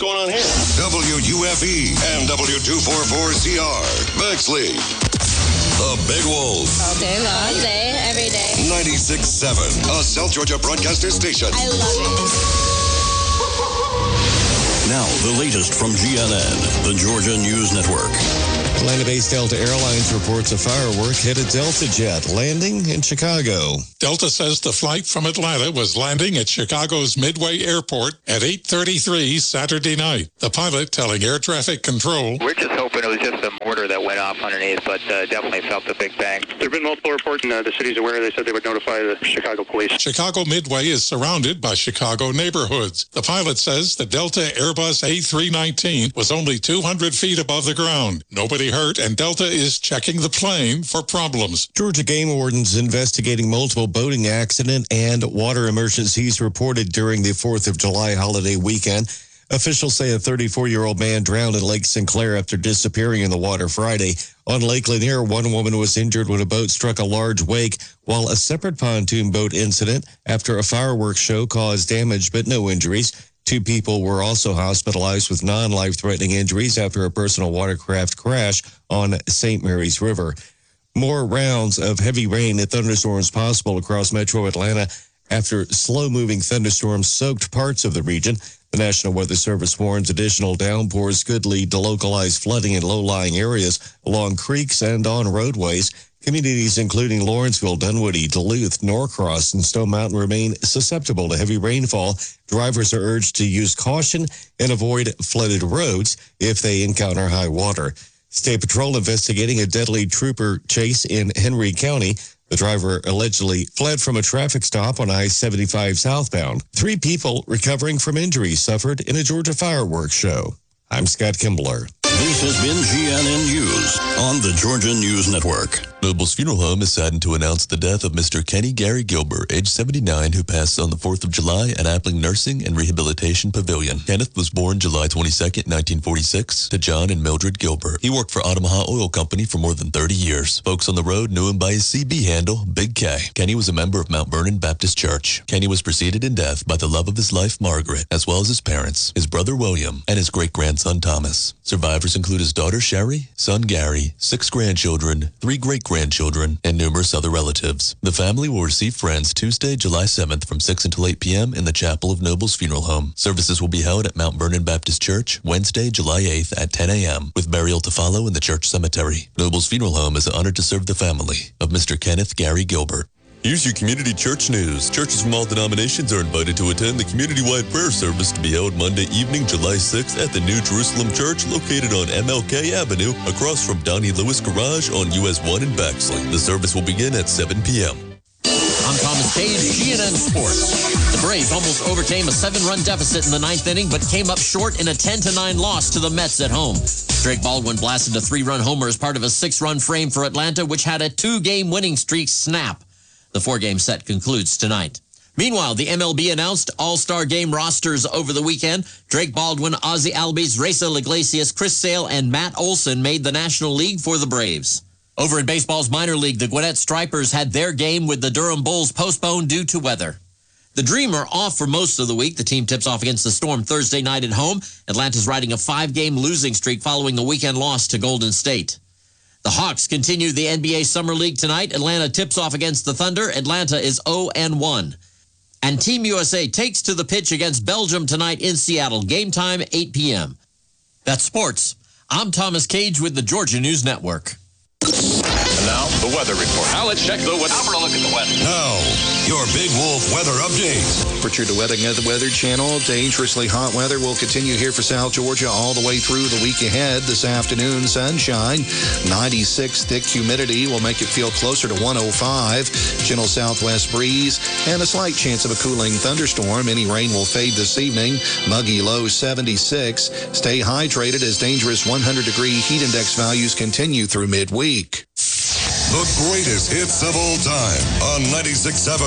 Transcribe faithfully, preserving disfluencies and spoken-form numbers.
going on here? W U F E and W two forty-four C R. Bexley. The Big Wolf. All day long. All day, every day. ninety-six point seven. A South Georgia broadcaster station. I love it. Now, the latest from G N N, the Georgia News Network. Atlanta-based Delta Airlines reports a firework hit a Delta jet landing in Chicago. Delta says the flight from Atlanta was landing at Chicago's Midway Airport at eight thirty-three Saturday night. The pilot telling air traffic control, "We're just hoping it was just a mortar that went off underneath, but uh, definitely felt the big bang." There have been multiple reports, and uh, the city's aware. They said they would notify the Chicago police. Chicago Midway is surrounded by Chicago neighborhoods. The pilot says the Delta Airbus A three nineteen was only two hundred feet above the ground. Nobody hurt, and Delta is checking the plane for problems. Georgia game wardens investigating multiple boating accident and water emergencies reported during the fourth of July holiday weekend. Officials say a thirty-four-year-old man drowned in Lake Sinclair after disappearing in the water Friday. On Lake Lanier, one woman was injured when a boat struck a large wake, while a separate pontoon boat incident after a fireworks show caused damage but no injuries. Two people were also hospitalized with non-life-threatening injuries after a personal watercraft crash on Saint Mary's River. More rounds of heavy rain and thunderstorms possible across metro Atlanta after slow-moving thunderstorms soaked parts of the region. The National Weather Service warns additional downpours could lead to localized flooding in low-lying areas along creeks and on roadways. Communities including Lawrenceville, Dunwoody, Duluth, Norcross, and Stone Mountain remain susceptible to heavy rainfall. Drivers are urged to use caution and avoid flooded roads if they encounter high water. State Patrol investigating a deadly trooper chase in Henry County. The driver allegedly fled from a traffic stop on I seventy-five southbound. Three people recovering from injuries suffered in a Georgia fireworks show. I'm Scott Kimbler. This has been G N N News on the Georgia News Network. Nobles Funeral Home is saddened to announce the death of Mister Kenny Gary Gilbert, age seventy-nine, who passed on the fourth of July at Appling Nursing and Rehabilitation Pavilion. Kenneth was born July twenty-second, nineteen forty-six, to John and Mildred Gilbert. He worked for Ottamaha Oil Company for more than thirty years. Folks on the road knew him by his C B handle, Big K. Kenny was a member of Mount Vernon Baptist Church. Kenny was preceded in death by the love of his life, Margaret, as well as his parents, his brother William, and his great-grandson Thomas. Survivors include his daughter Sherry, son Gary, six grandchildren, three great-grandchildren, and numerous other relatives. The family will receive friends Tuesday, July seventh from six until eight p.m. in the chapel of Nobles Funeral Home. Services will be held at Mount Vernon Baptist Church Wednesday, July eighth at ten a.m. with burial to follow in the church cemetery. Nobles Funeral Home is honored to serve the family of Mister Kenneth Gary Gilbert. Here's your community church news. Churches from all denominations are invited to attend the community-wide prayer service to be held Monday evening, July sixth at the New Jerusalem Church located on M L K Avenue across from Donnie Lewis Garage on U S one in Bexley. The service will begin at seven p.m. I'm Thomas Cage, G N N Sports. The Braves almost overcame a seven-run deficit in the ninth inning, but came up short in a ten to nine loss to the Mets at home. Drake Baldwin blasted a three-run homer as part of a six-run frame for Atlanta, which had a two-game winning streak snap. The four-game set concludes tonight. Meanwhile, the M L B announced All-Star Game rosters over the weekend. Drake Baldwin, Ozzie Albies, Raisel Iglesias, Chris Sale, and Matt Olson made the National League for the Braves. Over in baseball's minor league, the Gwinnett Stripers had their game with the Durham Bulls postponed due to weather. The Dream are off for most of the week. The team tips off against the Storm Thursday night at home. Atlanta's riding a five-game losing streak following the weekend loss to Golden State. The Hawks continue the N B A Summer League tonight. Atlanta tips off against the Thunder. Atlanta is oh and one. And Team U S A takes to the pitch against Belgium tonight in Seattle. Game time, eight p.m. That's sports. I'm Thomas Cage with the Georgia News Network. And now, the weather report. Now let's check the weather. Now for a look at the weather. Now, your Big Wolf weather update. Richard, the Weather, the Weather Channel. Dangerously hot weather will continue here for South Georgia all the way through the week ahead. This afternoon, sunshine, ninety-six, thick humidity will make it feel closer to one oh five. Gentle southwest breeze and a slight chance of a cooling thunderstorm. Any rain will fade this evening. Muggy low seventy-six. Stay hydrated as dangerous one hundred degree heat index values continue through midweek. The greatest hits of all time on ninety-six point seven.